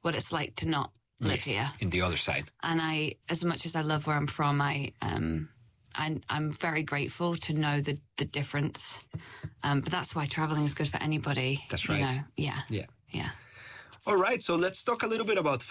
what it's like to not live here. In the other side. And as much as I love where I'm from, I'm very grateful to know the difference. But that's why traveling is good for anybody. That's right. Yeah. All right, so let's talk a little bit about